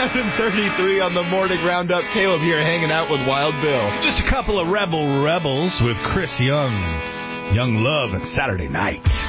7:33 on the morning roundup. Caleb here hanging out with Wild Bill. Just a couple of rebels with Chris Young. Young Love and Saturday Night.